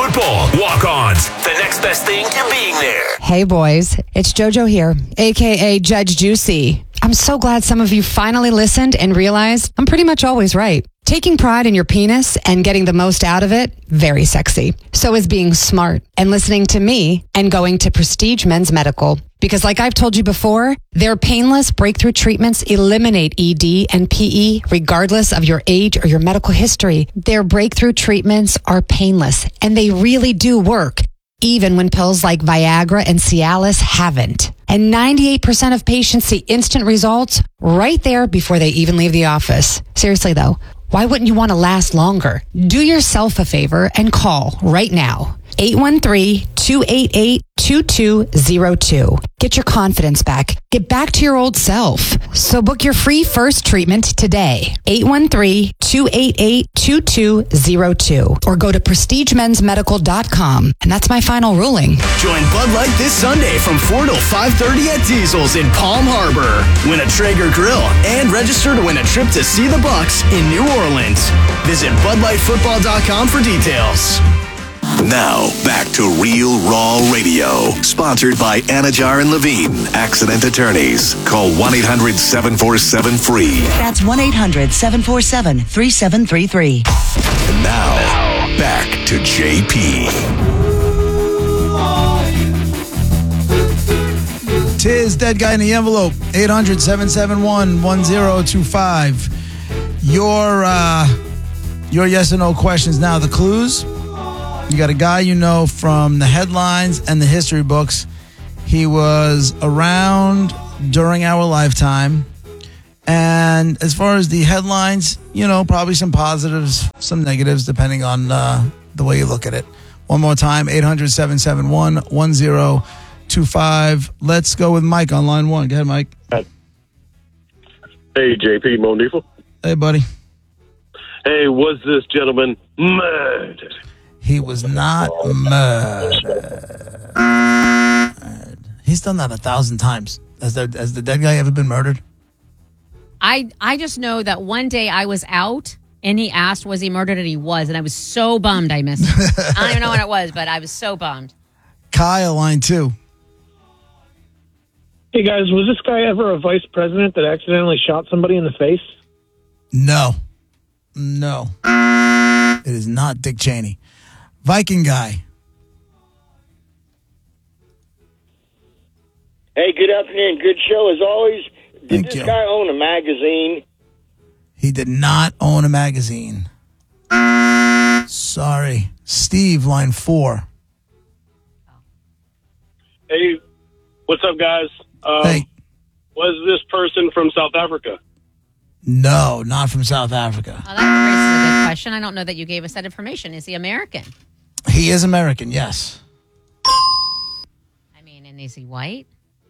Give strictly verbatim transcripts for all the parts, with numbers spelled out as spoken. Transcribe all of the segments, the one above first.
Football Walk-Ons. The next best thing to being there. Hey, boys. It's JoJo here, a k a. Judge Juicy. I'm so glad some of you finally listened and realized I'm pretty much always right. Taking pride in your penis and getting the most out of it, very sexy. So is being smart and listening to me and going to Prestige Men's Medical. Because like I've told you before, their painless breakthrough treatments eliminate E D and P E regardless of your age or your medical history. Their breakthrough treatments are painless and they really do work, even when pills like Viagra and Cialis haven't. And ninety-eight percent of patients see instant results right there before they even leave the office. Seriously though, why wouldn't you want to last longer? Do yourself a favor and call right now. eight one three, two eight eight, two two zero two. Get your confidence back. Get back to your old self. So book your free first treatment today. eight one three, two eight eight, two two zero two. Or go to prestige mens medical dot com. And that's my final ruling. Join Bud Light this Sunday from four till five thirty at Diesel's in Palm Harbor. Win a Traeger grill and register to win a trip to see the Bucks in New Orleans. Visit bud light football dot com for details. Now, back to Real Raw Radio. Sponsored by Anajar and Levine, Accident Attorneys. Call one eight hundred seven four seven free. That's one eight hundred seven four seven three seven three three. And now, back to J P. Tis Dead Guy in the Envelope. eight hundred seven seven one one zero two five. Your, uh, your yes or no questions now. The clues. You got a guy you know from the headlines and the history books. He was around during our lifetime. And as far as the headlines, you know, probably some positives, some negatives, depending on uh, the way you look at it. One more time, eight hundred seven seven one one zero two five. Let's go with Mike on line one. Go ahead, Mike. Hey, J P, Mo Neefel. Hey, buddy. Hey, was this gentleman murdered? He was not murdered. He's done that a thousand times. Has the, has the dead guy ever been murdered? I I just know that one day I was out and he asked, was he murdered? And he was. And I was so bummed I missed it. I don't even know what it was, but I was so bummed. Kyle, line two. Hey, guys, was this guy ever a vice president that accidentally shot somebody in the face? No. No. It is not Dick Cheney. Viking guy. Hey, good afternoon. Good show as always. Did Thank this you. guy own a magazine? He did not own a magazine. Sorry. Steve, line four. Hey, what's up, guys? Um, Hey. Was this person from South Africa? No, not from South Africa. Oh, that raises a good question. I don't know that you gave us that information. Is he American? He is American, yes. I mean, and is he white?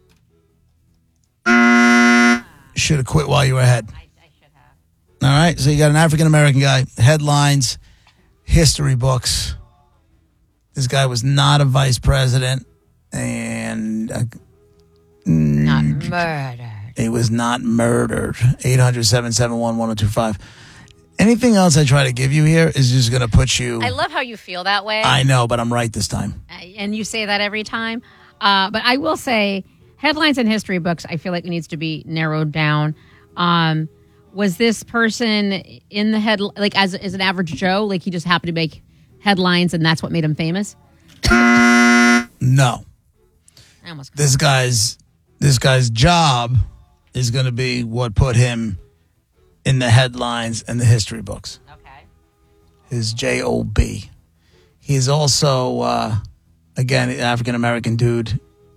Should have quit while you were ahead. I, I should have. All right, so you got an African-American guy, headlines, history books. This guy was not a vice president, and uh, Not murdered. he was not murdered. eight hundred seven seven one one zero two five. Anything else I try to give you here is just going to put you... I love how you feel that way. I know, but I'm right this time. And you say that every time. Uh, but I will say, headlines and history books, I feel like it needs to be narrowed down. Um, was this person in the head, like as, as an average Joe, like he just happened to make headlines and that's what made him famous? No. I almost This guy's this guy's job is going to be what put him in the headlines and the history books. Okay. His J O B. He's also, uh, again, an African-American dude.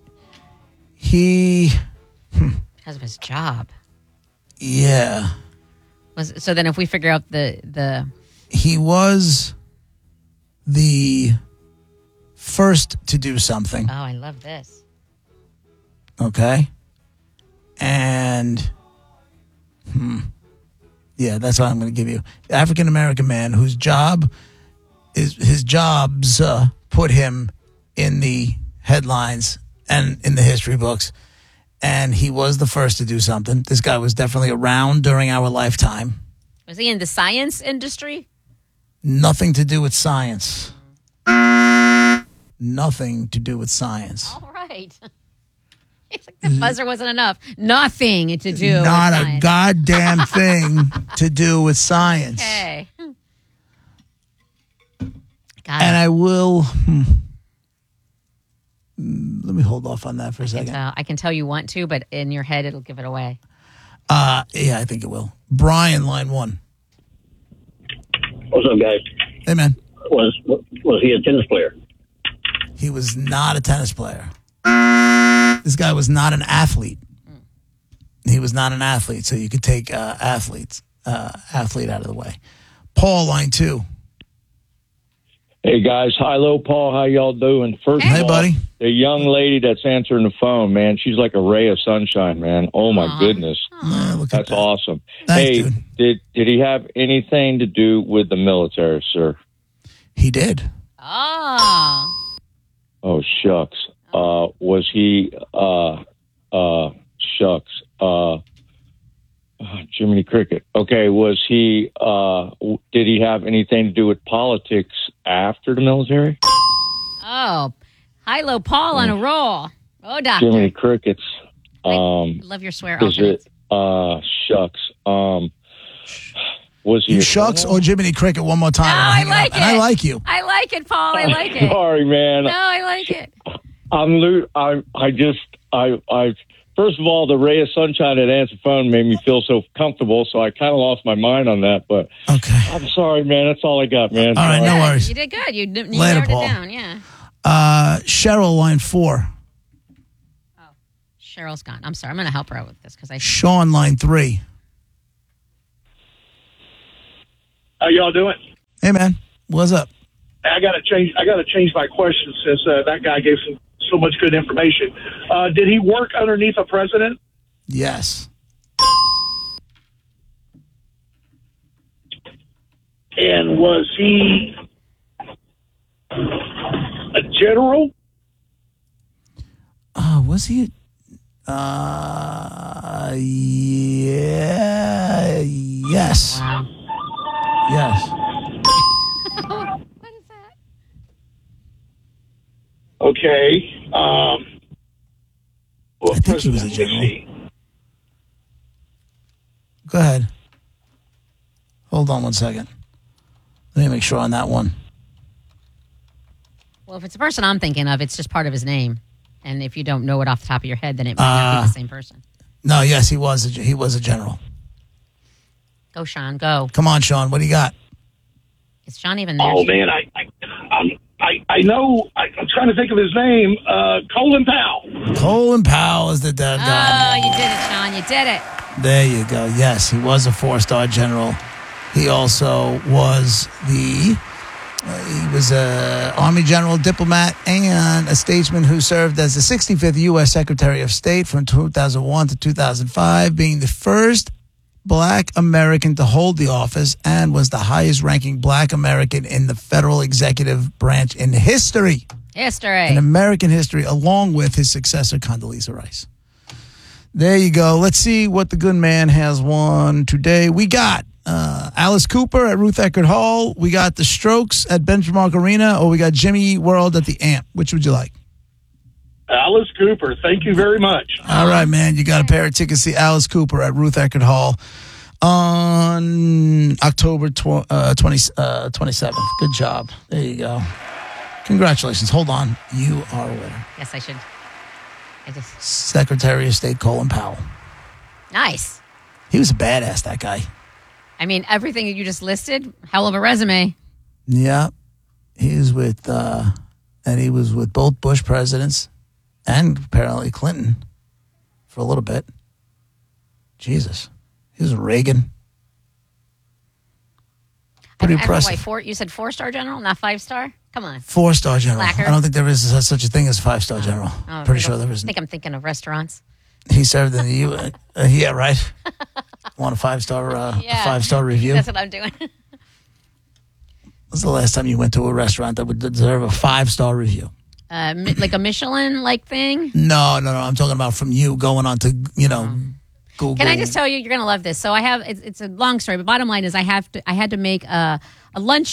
He, Because of his job. yeah, Was so then if we figure out the the he was the first to do something, oh, I love this. okay? And, hmm, yeah, that's what I'm going to give you. African-American man whose job is, his jobs uh, put him in the headlines and in the history books. And he was the first to do something. This guy was definitely around during our lifetime. Was he in the science industry? Nothing to do with science. nothing to do with science. All right. It's like the buzzer wasn't enough. Nothing to do Not with a science. goddamn thing to do with science. Okay. Got And it. I will. Hmm, Mm, let me hold off on that for a I can, second. tell, I can tell you want to, but in your head, it'll give it away. Uh, yeah, I think it will. Brian, line one. What's up, guys? Hey, man. Was was he a tennis player? He was not a tennis player. This guy was not an athlete. He was not an athlete, so you could take uh, athletes, uh, athlete out of the way. Paul, line two. Hey guys, hello Paul, how y'all doing? First Hey, of all, buddy. the young lady that's answering the phone, man, she's like a ray of sunshine, man. Oh my Aw. goodness, Yeah, look at that's that. awesome. Thanks, hey, dude. did did he have anything to do with the military, sir? He did. Oh. Oh shucks, uh, was he? Uh, uh, shucks, uh, uh, Jiminy Cricket. Okay, was he? Uh, w- did he have anything to do with politics after the military? Oh. Hilo Paul on a roll. Oh, doctor. Jiminy Crickets. Um, Love your swear Is alternates. it? Uh, shucks. Um, was he? You a shucks criminal? or Jiminy Cricket one more time. No, and I'm I hanging up. like And it. I like you. I like it, Paul. I like it. Sorry, man. No, I like it. I'm. lo- I. I just. I. I. First of all, the ray of sunshine that answered the phone made me feel so comfortable, so I kind of lost my mind on that. But Okay. I'm sorry, man. That's all I got, man. All right, Sorry. no worries. You did good. You, you Later, narrowed Paul. it down, yeah. Uh, Cheryl, line four. Cheryl's gone. I'm sorry. I'm going to help her out with this because I. Sean, line three. How y'all doing? Hey, man. What's up? I got to change. I got to change my question since uh, that guy gave some, so much good information. Uh, did he work underneath a president? Yes. And was he a general? Uh, was he? Uh, yeah. Yes. Wow. Yes. What is that? Okay. Um, what I think he was a president general. he? Go ahead. Hold on one second. Let me make sure on that one. Well, if it's the person I'm thinking of, it's just part of his name. And if you don't know it off the top of your head, then it might not be the same person. No, yes, he was. A, he was a general. Go, Sean. Go. Come on, Sean. What do you got? Is Sean even there? Oh man, I I um, I, I know. I, I'm trying to think of his name. Uh, Colin Powell. Colin Powell is the dead Oh, guy. you did it, Sean. You did it. There you go. Yes, he was a four-star general. He also was the. Uh, he was a Army general, diplomat, and a statesman who served as the sixty-fifth U S Secretary of State from two thousand one to two thousand five, being the first Black American to hold the office and was the highest-ranking Black American in the federal executive branch in history, History. in American history, along with his successor, Condoleezza Rice. There you go. Let's see what the good man has won today. We got uh, Alice Cooper at Ruth Eckerd Hall. We got the Strokes at Benchmark Arena, or we got Jimmy World at the Amp. Which would you like? Alice Cooper. Thank you very much. All right, man. You got a pair of tickets to see Alice Cooper at Ruth Eckerd Hall on October tw- uh, twenty, uh, twenty-seventh. Good job. There you go. Congratulations. Hold on. You are a winner. Yes, I should. I just. Secretary of State Colin Powell. Nice. He was a badass, that guy. I mean, everything you just listed, hell of a resume. Yeah. He was with, uh, and he was with both Bush presidents and apparently Clinton for a little bit. Jesus. He was with Reagan. Pretty I, I don't know impressive. why four, you said four-star general, not five-star? Come on. Four-star general. Slacker. I don't think there is such a thing as five-star general. Oh, Pretty I sure there I isn't. think I'm thinking of restaurants. He served in the U. Uh, uh, yeah, right. Want a five-star, uh, Yeah. a five-star review? That's what I'm doing. When's the last time you went to a restaurant that would deserve a five-star review? Uh, mi- like a Michelin-like thing. No, no, no. I'm talking about from you going on to, you know, Google. Can I just tell you, you're going to love this. So I have, it's, it's a long story, but bottom line is I have to, I had to make a, a lunch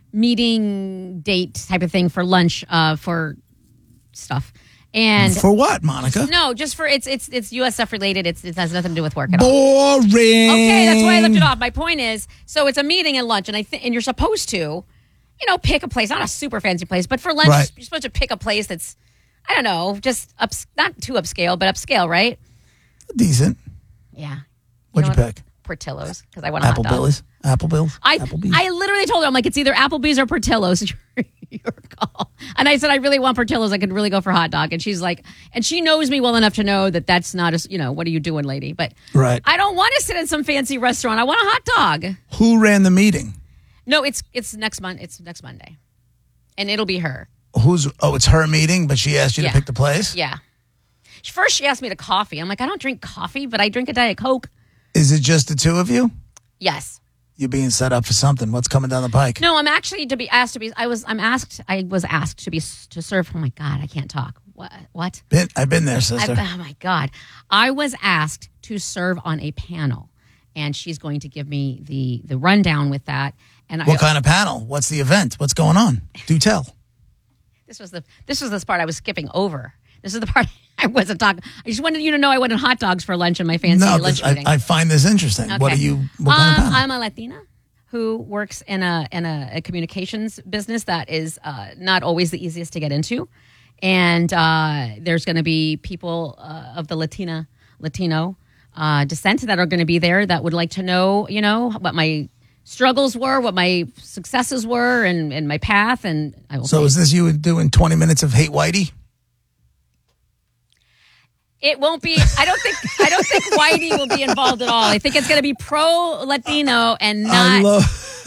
meeting date type of thing for lunch uh, for stuff. And For what, Monica? No, just for it's it's it's U S stuff related. It's it has nothing to do with work at all. Boring. Okay, that's why I left it off. My point is, so it's a meeting and lunch, and I think and you're supposed to, you know, pick a place, not a super fancy place, but for lunch Right. you're supposed to pick a place that's, I don't know, just ups, not too upscale, but upscale, right? Decent. Yeah. What'd you, know what? pick? Portillo's, because I want a Apple hot dog. Billies. Apple Bills. I Applebee's. I literally told her, I'm like, it's either Applebee's or Portillo's. Your, your call. And I said, I really want Portillo's. I could really go for hot dog. And she's like, and she knows me well enough to know that that's not a, you know, what are you doing, lady? But Right. I don't want to sit in some fancy restaurant. I want a hot dog. Who ran the meeting? No, it's it's next month. It's next Monday, and it'll be her. Who's? Oh, it's her meeting, but she asked you Yeah. to pick the place. Yeah. First, she asked me to coffee. I'm like, I don't drink coffee, but I drink a Diet Coke. Is it just the two of you? Yes. You're being set up for something. What's coming down the pike? No, I'm actually to be asked to be. I was. I'm asked. I was asked to be to serve. Oh my God, I can't talk. What? What? Been, I've been there, sister. I, oh my God, I was asked to serve on a panel, and she's going to give me the the rundown with that. And What I, kind of panel? What's the event? What's going on? Do tell. This was the this was this part I was skipping over. This is the part I wasn't talking. I just wanted you to know I wanted hot dogs for lunch in my fancy No, lunch this, I, meeting. I find this interesting. What are Okay. you? What kind of Um, panel? I'm a Latina who works in a in a, a communications business that is uh, not always the easiest to get into, and uh, there's going to be people uh, of the Latina Latino uh, descent that are going to be there that would like to know, you know, what my struggles were, what my successes were, and, and my path. And I will. So say- is this you doing twenty minutes of Hate Whitey? It won't be. I don't think. I don't think Whitey will be involved at all. I think it's going to be pro Latino and not. I love,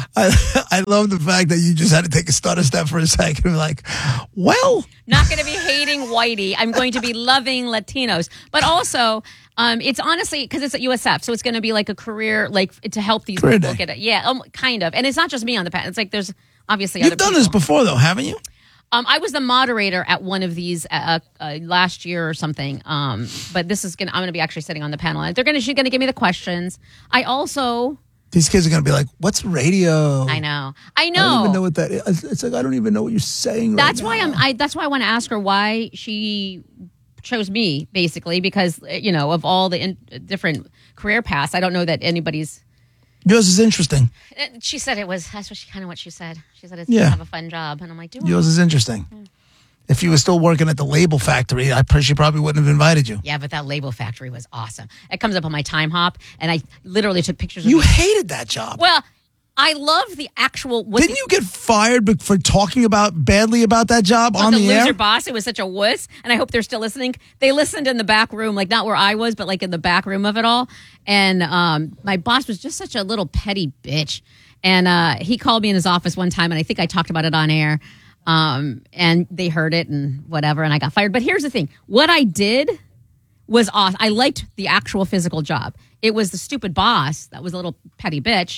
I, I love the fact that you just had to take a stutter step for a second and be like, well, Not going to be hating Whitey. I'm going to be loving Latinos, but also. Um, it's honestly because it's at U S F, so it's going to be like a career, like to help these Career people day. get it. Yeah, um, kind of. And it's not just me on the panel. It's like there's obviously you've other done people. this before though, haven't you? Um, I was the moderator at one of these uh, uh, last year or something. Um, but this is gonna. I'm gonna be actually sitting on the panel. They're gonna. She's gonna give me the questions. I also. These kids are going to be like, what's radio? I know. I know. I don't even know what that is. It's like, I don't even know what you're saying That's right why now. I'm. I. That's why I want to ask her why she chose me, basically, because you know of all the in, different career paths, I don't know that anybody's. Yours is interesting. She said it was. That's what she kind of what she said. She said it's Yeah. gonna have a fun job, and I'm like, do I? Yours is interesting. If you were still working at the label factory, I pr- she probably wouldn't have invited you. Yeah, but that label factory was awesome. It comes up on my time hop, and I literally took pictures. You of hated that job. Well, I love the actual. What Didn't the, you get fired be- for talking about badly about that job on the, the, loser air? boss? It was such a wuss, and I hope they're still listening. They listened in the back room, like not where I was, but like in the back room of it all. And um, my boss was just such a little petty bitch. And uh, he called me in his office one time, and I think I talked about it on air. Um, and they heard it and whatever, and I got fired. But here's the thing: what I did was awesome. I liked the actual physical job. It was the stupid boss that was a little petty bitch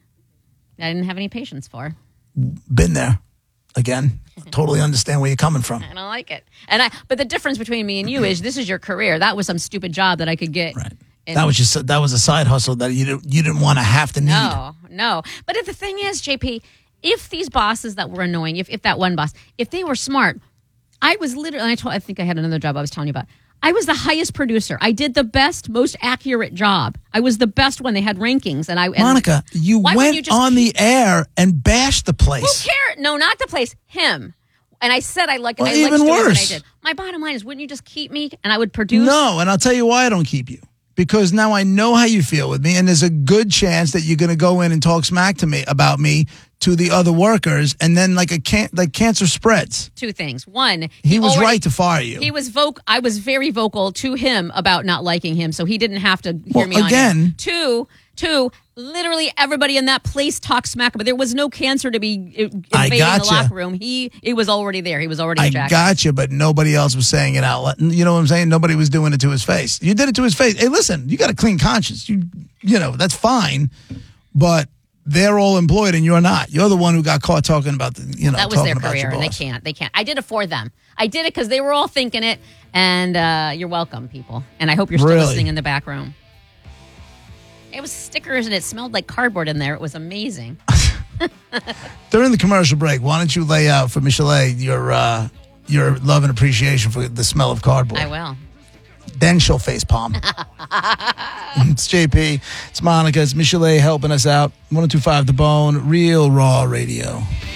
that I didn't have any patience for. Been there. Again, totally understand where you're coming from. I don't like it. And I, but the difference between me and you is this is your career. That was some stupid job that I could get. Right. in- That was just that was a side hustle that you didn't you didn't want to have to need. No, no. But if the thing is, J P, if these bosses that were annoying, if, if that one boss, if they were smart, I was literally, I, told, I think I had another job I was telling you about. I was the highest producer. I did the best, most accurate job. I was the best one. They had rankings. and I and Monica, you why went wouldn't you just on the air and bashed the place. Who cares? No, not the place. Him. And I said I like. Well, I even liked doing worse. What I did. My bottom line is, wouldn't you just keep me and I would produce? No, and I'll tell you why I don't keep you. Because now I know how you feel with me, and there's a good chance that you're going to go in and talk smack to me about me to the other workers, and then like a can- like cancer spreads. Two things. One, He was already- right to fire you. He was vocal. I was very vocal to him about not liking him, so he didn't have to hear Well, me on again- air. Two, two. Literally everybody in that place talked smack, but there was no cancer to be uh, I invading the gotcha. locker room. He, it was already there. He was already. I a jackass. got you, but nobody else was saying it out loud. You know what I'm saying? Nobody was doing it to his face. You did it to his face. Hey, listen, you got a clean conscience. You, you know, that's fine, but they're all employed and you're not. You're the one who got caught talking about the, you know, That was talking their about career, your and they boss. can't. They can't. I did it for them. I did it because they were all thinking it, and uh, you're welcome, people. And I hope you're still Really? listening in the back room. It was stickers, and it smelled like cardboard in there. It was amazing. During the commercial break, why don't you lay out for Michelet your uh, your love and appreciation for the smell of cardboard? I will. Then she'll face palm. It's J P. It's Monica. It's Michelet helping us out. one oh two point five The Bone. Real Raw Radio.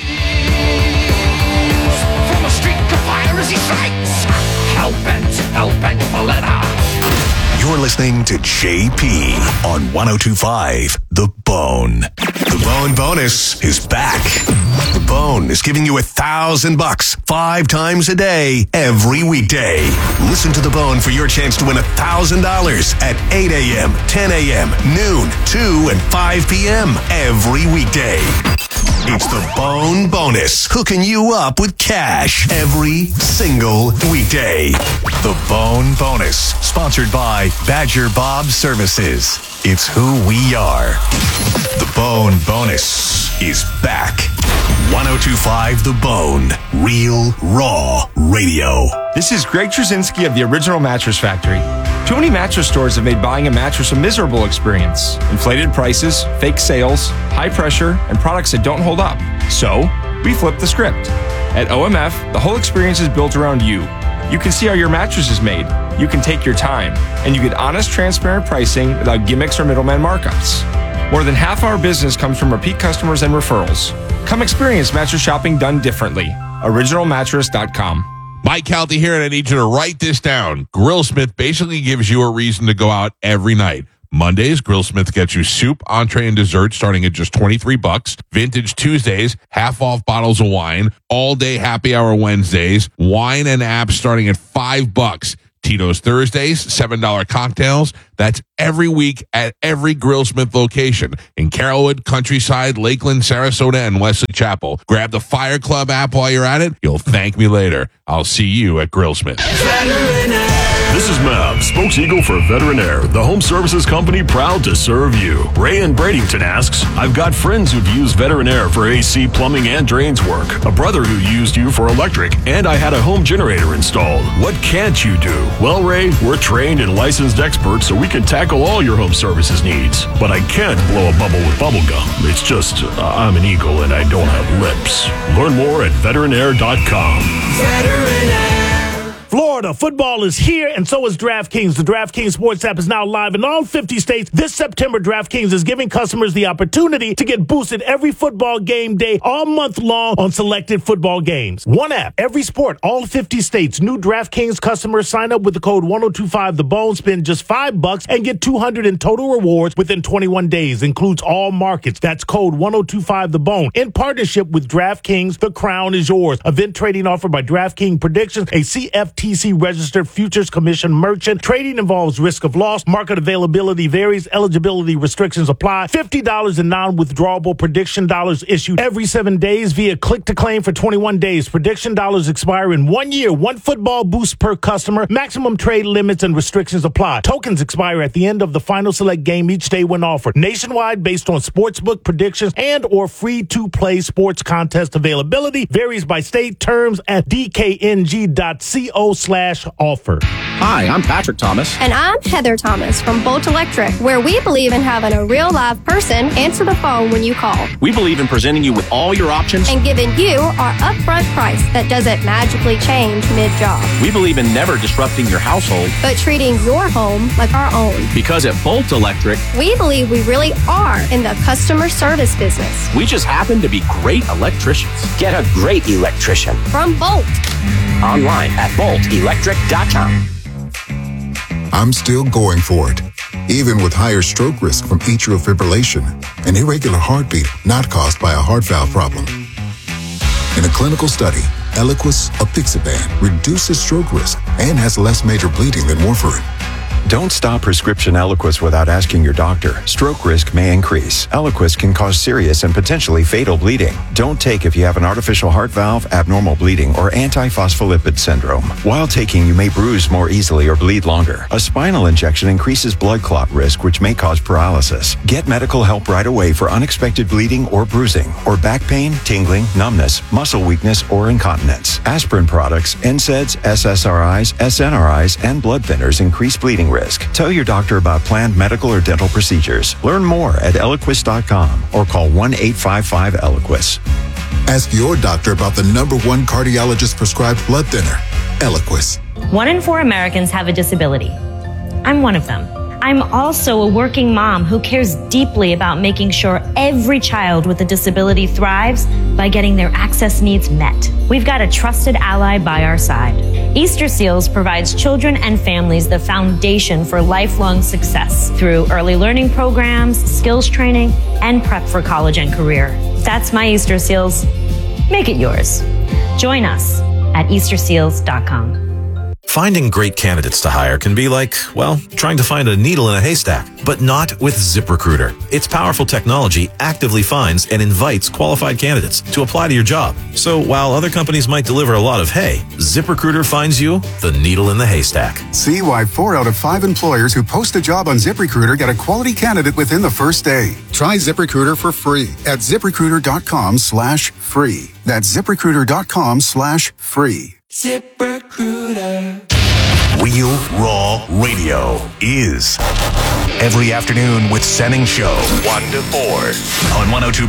From the street to fire as he strikes. Hell-bent, hell-bent Valletta. You're listening to J P on one oh two point five The Bone. The Bone Bonus is back. The Bone is giving you a thousand bucks five times a day, every weekday. Listen to The Bone for your chance to win a thousand dollars at eight a.m., ten a.m., noon, two, and five p.m. every weekday. It's The Bone Bonus, hooking you up with cash every single weekday. The Bone Bonus, sponsored by Badger Bob Services. It's who we are. The Bone Bonus is back. one oh two point five The Bone, Real Raw Radio. This is Greg Trzynski of the Original Mattress Factory. Too many mattress stores have made buying a mattress a miserable experience. Inflated prices, fake sales, high pressure, and products that don't hold up. So, we flipped the script. At O M F, the whole experience is built around you. You can see how your mattress is made. You can take your time. And you get honest, transparent pricing without gimmicks or middleman markups. More than half our business comes from repeat customers and referrals. Come experience mattress shopping done differently. original mattress dot com. Mike Calty here, and I need you to write this down. Grillsmith basically gives you a reason to go out every night. Mondays, Grillsmith gets you soup, entree, and dessert starting at just twenty-three bucks. Vintage Tuesdays, half off bottles of wine. All day happy hour Wednesdays, wine and apps starting at five bucks. Tito's Thursdays, seven dollar cocktails. That's every week at every Grillsmith location in Carrollwood, Countryside, Lakeland, Sarasota, and Wesley Chapel. Grab the Fire Club app while you're at it. You'll thank me later. I'll see you at Grillsmith. This is Mav, spokes-eagle for Veterinaire, the home services company proud to serve you. Ray in Bradenton asks, I've got friends who've used Veterinaire for A C, plumbing, and drains work. A brother who used you for electric, and I had a home generator installed. What can't you do? Well, Ray, we're trained and licensed experts, so we can tackle all your home services needs. But I can't blow a bubble with bubble gum. It's just, uh, I'm an eagle and I don't have lips. Learn more at veterinaire dot com. Veterinaire. Florida football is here, and so is DraftKings. The DraftKings Sports app is now live in all fifty states. This September, DraftKings is giving customers the opportunity to get boosted every football game day all month long on selected football games. One app, every sport, all fifty states. New DraftKings customers sign up with the code one oh two five The Bone, spend just five bucks, and get two hundred in total rewards within twenty-one days. Includes all markets. That's code one oh two five The Bone. In partnership with DraftKings, the crown is yours. Event trading offered by DraftKings Predictions, a C F T C registered futures commission merchant. Trading involves risk of loss. Market availability varies. Eligibility restrictions apply. fifty dollars in non-withdrawable prediction dollars issued every seven days via click to claim for twenty-one days. Prediction dollars expire in one year. One football boost per customer. Maximum trade limits and restrictions apply. Tokens expire at the end of the final select game each day when offered. Nationwide based on sportsbook predictions and or free-to-play sports contest availability. Varies by state. Terms at d k n g dot co slash offer. Hi, I'm Patrick Thomas. And I'm Heather Thomas from Bolt Electric, where we believe in having a real live person answer the phone when you call. We believe in presenting you with all your options and giving you our upfront price that doesn't magically change mid-job. We believe in never disrupting your household, but treating your home like our own. Because at Bolt Electric, we believe we really are in the customer service business. We just happen to be great electricians. Get a great electrician from Bolt. Online at bolt electric dot com. I'm still going for it, even with higher stroke risk from atrial fibrillation, an irregular heartbeat not caused by a heart valve problem. In a clinical study, Eliquis apixaban reduces stroke risk and has less major bleeding than warfarin. Don't stop prescription Eliquis without asking your doctor. Stroke risk may increase. Eliquis can cause serious and potentially fatal bleeding. Don't take if you have an artificial heart valve, abnormal bleeding, or antiphospholipid syndrome. While taking, you may bruise more easily or bleed longer. A spinal injection increases blood clot risk, which may cause paralysis. Get medical help right away for unexpected bleeding or bruising, or back pain, tingling, numbness, muscle weakness, or incontinence. Aspirin products, N SAIDs, S S R Is, S N R Is, and blood thinners increase bleeding risk. Tell your doctor about planned medical or dental procedures. Learn more at Eliquis dot com or call one eight five five Eliquis. Ask your doctor about the number one cardiologist prescribed blood thinner, Eliquis. One in four Americans have a disability. I'm one of them. I'm also a working mom who cares deeply about making sure every child with a disability thrives by getting their access needs met. We've got a trusted ally by our side. Easter Seals provides children and families the foundation for lifelong success through early learning programs, skills training, and prep for college and career. That's my Easter Seals. Make it yours. Join us at Easter Seals dot com. Finding great candidates to hire can be like, well, trying to find a needle in a haystack, but not with ZipRecruiter. Its powerful technology actively finds and invites qualified candidates to apply to your job. So while other companies might deliver a lot of hay, ZipRecruiter finds you the needle in the haystack. See why four out of five employers who post a job on ZipRecruiter get a quality candidate within the first day. Try ZipRecruiter for free at ZipRecruiter.com slash free. That's ZipRecruiter.com slash free. ZipRecruiter. Real Raw Radio is every afternoon with Senning Show, one to four on one oh two.